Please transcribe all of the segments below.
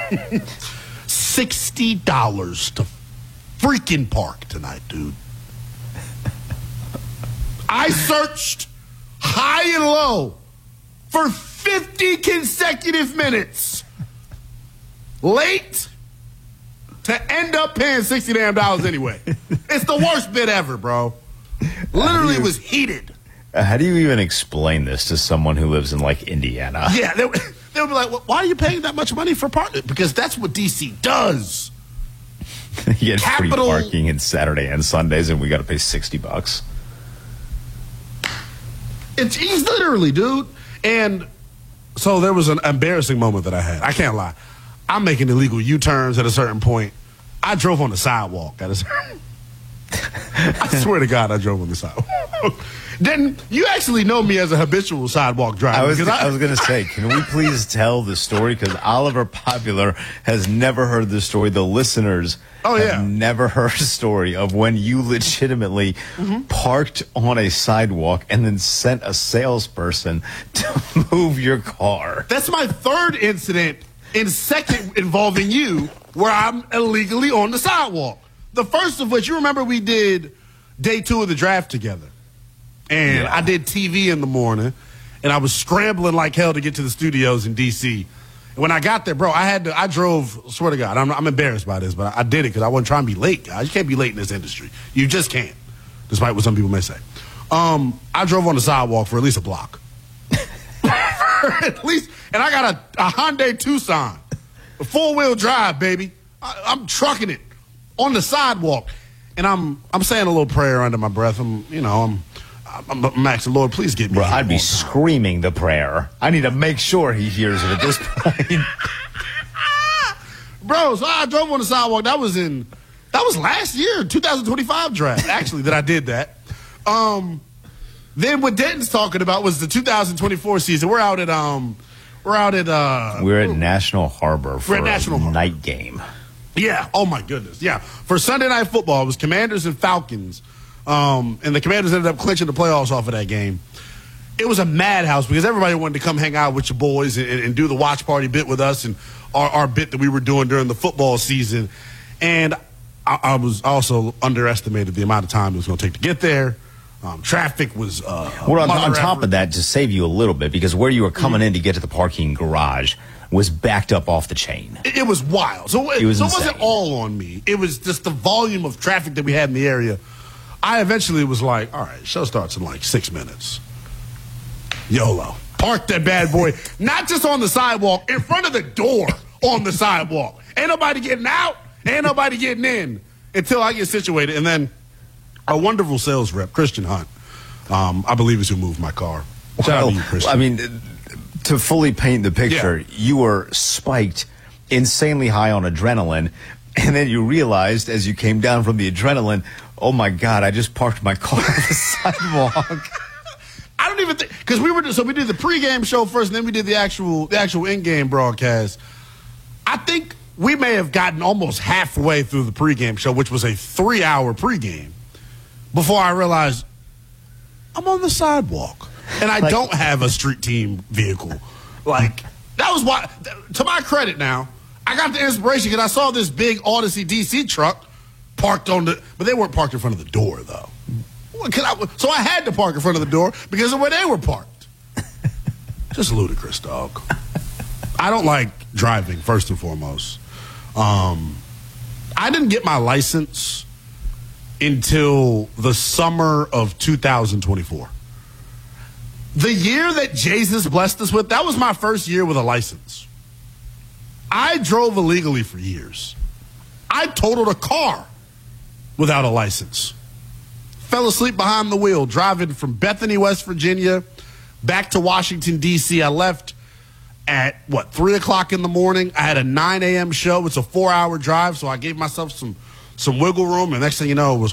$60 to freaking park tonight, dude. I searched high and low for 50 consecutive minutes. Late to end up paying $60 damn anyway. It's the worst bid ever, bro. Literally was heated. How do you even explain this to someone who lives in, like, Indiana? Yeah, they would be like, well, why are you paying that much money for parking? Because that's what D.C. does. You get free parking in Saturday and Sundays, and we got to pay $60. He's literally, dude. And so there was an embarrassing moment that I had. I can't lie. I'm making illegal U-turns at a certain point. I drove on the sidewalk at a certain... I swear to God, I drove on the sidewalk. Then you actually know me as a habitual sidewalk driver. I was going to say, can we please tell the story? Because Oliver Popular has never heard the story. The listeners have never heard a story of when you legitimately parked on a sidewalk and then sent a salesperson to move your car. That's my third incident in second involving you where I'm illegally on the sidewalk. The first of which, you remember we did day 2 of the draft together. And I did TV in the morning, and I was scrambling like hell to get to the studios in D.C. And when I got there, bro, I drove, swear to God, I'm embarrassed by this, but I did it because I wasn't trying to be late, guys. You can't be late in this industry. You just can't, despite what some people may say. I drove on the sidewalk for at least a block. At least, and I got a Hyundai Tucson, a 4-wheel drive, baby. I'm trucking it on the sidewalk. And I'm saying a little prayer under my breath. I'm asking, Lord, please get me. Bro, I'd be screaming the prayer. I need to make sure he hears it at this point. Bro, so I drove on the sidewalk. That was last year, 2025 draft, actually, that I did that. Then what Denton's talking about was the 2024 season. We're at National Harbor for a night game. Yeah. Oh my goodness. Yeah. For Sunday Night Football, it was Commanders and Falcons. And the Commanders ended up clinching the playoffs off of that game. It was a madhouse because everybody wanted to come hang out with your boys and do the watch party bit with us and our bit that we were doing during the football season. And I was also underestimated the amount of time it was going to take to get there. Traffic was on top of that, to save you a little bit, because where you were coming in to get to the parking garage was backed up off the chain. It was wild. So it wasn't all on me. It was just the volume of traffic that we had in the area. I eventually was like, all right, show starts in like 6 minutes. YOLO. Park that bad boy, not just on the sidewalk, in front of the door on the sidewalk. Ain't nobody getting out, ain't nobody getting in until I get situated. And then our wonderful sales rep, Christian Hunt, I believe is who moved my car. Shout out to you, Christian. I mean, to fully paint the picture, you were spiked insanely high on adrenaline, and then you realized as you came down from the adrenaline, oh my God, I just parked my car on the sidewalk. I don't even think, because we did the pregame show first, and then we did the actual in-game broadcast. I think we may have gotten almost halfway through the pregame show, which was a 3-hour pregame, before I realized I'm on the sidewalk and I don't have a street team vehicle. Like, that was why, to my credit now, I got the inspiration because I saw this big Odyssey DC truck parked but they weren't parked in front of the door, though. So I had to park in front of the door because of where they were parked. Just ludicrous, dog. I don't like driving, first and foremost. I didn't get my license until the summer of 2024. The year that Jesus blessed us with, that was my first year with a license. I drove illegally for years. I totaled a car without a license. Fell asleep behind the wheel, driving from Bethany, West Virginia, back to Washington, D.C. I left at, 3 o'clock in the morning. I had a 9 a.m. show. It's a 4-hour drive, so I gave myself some wiggle room, and next thing you know, it was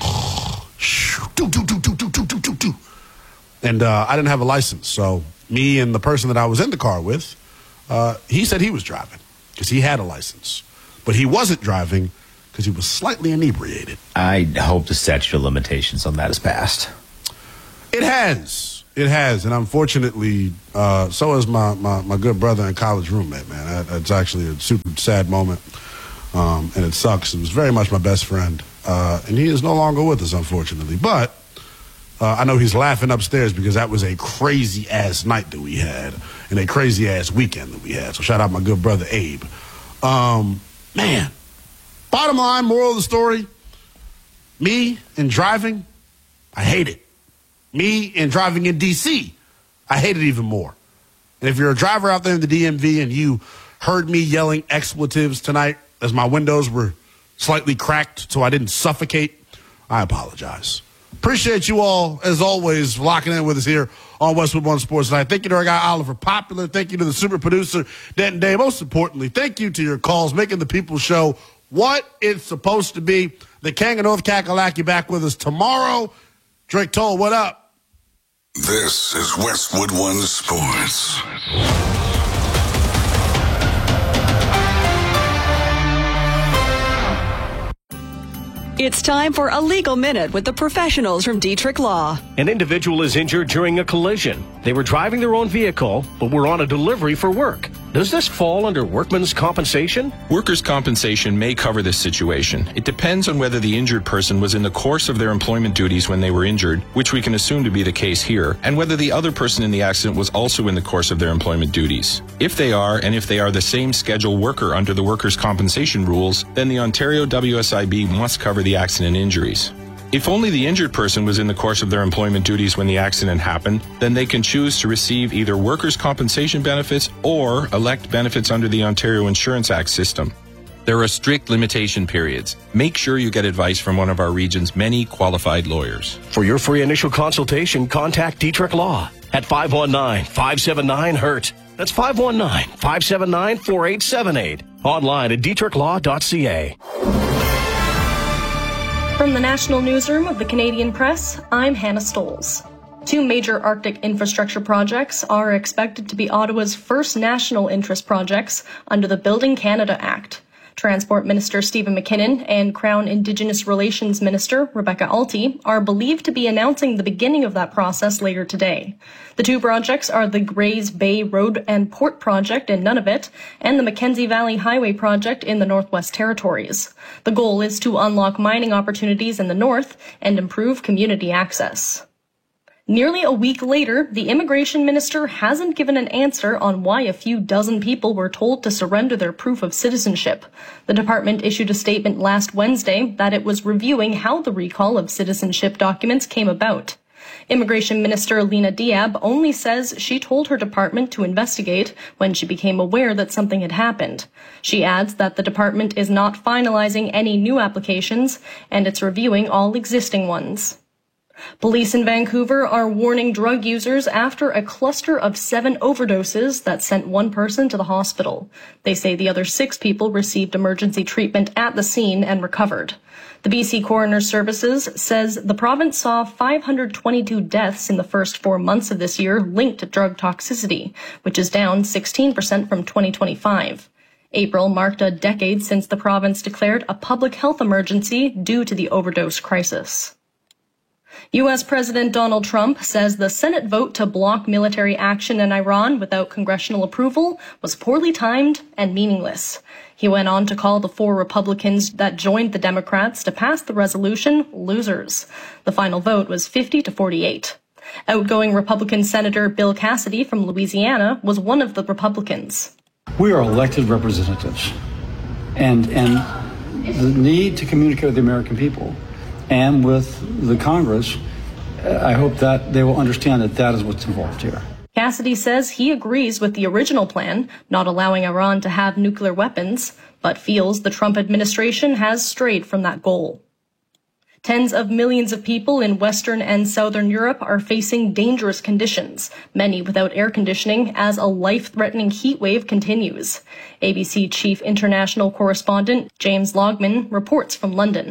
and I didn't have a license. So me and the person that I was in the car with, he said he was driving because he had a license. But he wasn't driving because he was slightly inebriated. I hope the statute of limitations on that is passed. It has. It has, and unfortunately, so is my good brother and college roommate, man. It's actually a super sad moment, and it sucks. It was very much my best friend, and he is no longer with us, unfortunately. But I know he's laughing upstairs because that was a crazy-ass night that we had and a crazy-ass weekend that we had. So shout out my good brother, Abe. Man, bottom line, moral of the story, me and driving, I hate it. Me and driving in D.C., I hate it even more. And if you're a driver out there in the DMV and you heard me yelling expletives tonight as my windows were slightly cracked so I didn't suffocate, I apologize. Appreciate you all, as always, locking in with us here on Westwood One Sports Tonight. Thank you to our guy, Oliver Popular. Thank you to the super producer, Denton Day. Most importantly, thank you to your calls, making the People Show what it's supposed to be. The King of North Kakalaki back with us tomorrow. Drake Toll, what up? This is Westwood One Sports. It's time for a legal minute with the professionals from Dietrich Law. An individual is injured during a collision. They were driving their own vehicle, but were on a delivery for work. Does this fall under workman's compensation? Workers' compensation may cover this situation. It depends on whether the injured person was in the course of their employment duties when they were injured, which we can assume to be the case here, and whether the other person in the accident was also in the course of their employment duties. If they are, and if they are the same schedule worker under the workers' compensation rules, then the Ontario WSIB must cover the accident injuries. If only the injured person was in the course of their employment duties when the accident happened, then they can choose to receive either workers' compensation benefits or elect benefits under the Ontario Insurance Act system. There are strict limitation periods. Make sure you get advice from one of our region's many qualified lawyers. For your free initial consultation, contact Dietrich Law at 519-579-HURT. That's 519-579-4878. Online at dietrichlaw.ca. From the National Newsroom of the Canadian Press, I'm Hannah Stoles. 2 major Arctic infrastructure projects are expected to be Ottawa's first national interest projects under the Building Canada Act. Transport Minister Stephen McKinnon and Crown Indigenous Relations Minister Rebecca Alty are believed to be announcing the beginning of that process later today. The 2 projects are the Grays Bay Road and Port Project in Nunavut and the Mackenzie Valley Highway Project in the Northwest Territories. The goal is to unlock mining opportunities in the north and improve community access. Nearly a week later, the immigration minister hasn't given an answer on why a few dozen people were told to surrender their proof of citizenship. The department issued a statement last Wednesday that it was reviewing how the recall of citizenship documents came about. Immigration Minister Lena Diab only says she told her department to investigate when she became aware that something had happened. She adds that the department is not finalizing any new applications and it's reviewing all existing ones. Police in Vancouver are warning drug users after a cluster of 7 overdoses that sent 1 person to the hospital. They say the other 6 people received emergency treatment at the scene and recovered. The BC Coroner's Services says the province saw 522 deaths in the first 4 months of this year linked to drug toxicity, which is down 16% from 2025. April marked a decade since the province declared a public health emergency due to the overdose crisis. U.S. President Donald Trump says the Senate vote to block military action in Iran without congressional approval was poorly timed and meaningless. He went on to call the 4 Republicans that joined the Democrats to pass the resolution losers. The final vote was 50-48. Outgoing Republican Senator Bill Cassidy from Louisiana was one of the Republicans. We are elected representatives, and the need to communicate with the American people and with the Congress, I hope that they will understand that that is what's involved here. Cassidy says he agrees with the original plan, not allowing Iran to have nuclear weapons, but feels the Trump administration has strayed from that goal. Tens of millions of people in Western and Southern Europe are facing dangerous conditions, many without air conditioning, as a life-threatening heat wave continues. ABC chief international correspondent James Logman reports from London.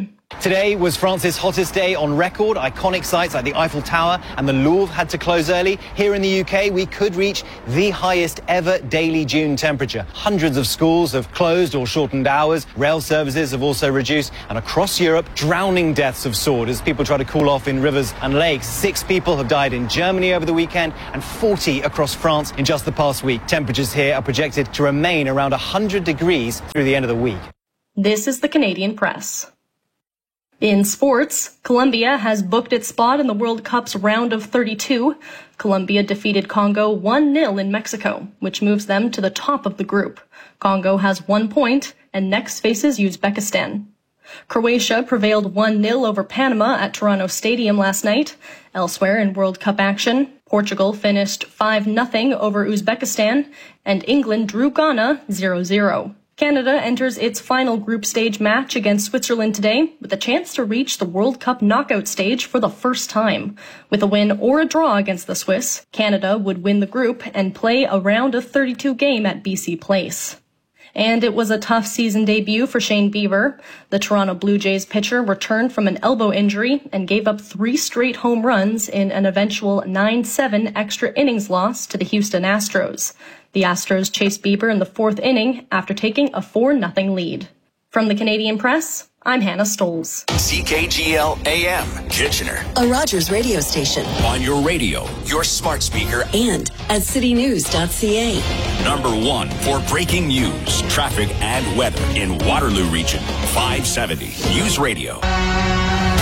Today was France's hottest day on record. Iconic sites like the Eiffel Tower and the Louvre had to close early. Here in the UK, we could reach the highest ever daily June temperature. Hundreds of schools have closed or shortened hours. Rail services have also reduced. And across Europe, drowning deaths have soared as people try to cool off in rivers and lakes. 6 people have died in Germany over the weekend and 40 across France in just the past week. Temperatures here are projected to remain around 100 degrees through the end of the week. This is the Canadian Press. In sports, Colombia has booked its spot in the World Cup's round of 32. Colombia defeated Congo 1-0 in Mexico, which moves them to the top of the group. Congo has 1 point and next faces Uzbekistan. Croatia prevailed 1-0 over Panama at Toronto Stadium last night. Elsewhere in World Cup action, Portugal finished 5-0 over Uzbekistan, and England drew Ghana 0-0. Canada enters its final group stage match against Switzerland today with a chance to reach the World Cup knockout stage for the first time. With a win or a draw against the Swiss, Canada would win the group and play a round of 32 game at BC Place. And it was a tough season debut for Shane Bieber. The Toronto Blue Jays pitcher returned from an elbow injury and gave up 3 straight home runs in an eventual 9-7 extra innings loss to the Houston Astros. The Astros chased Bieber in the 4th inning after taking a 4-0 lead. From the Canadian Press, I'm Hannah Stolz. CKGL AM, Kitchener. A Rogers radio station. On your radio, your smart speaker, and at citynews.ca. #1 for breaking news, traffic, and weather in Waterloo Region. 570 News Radio.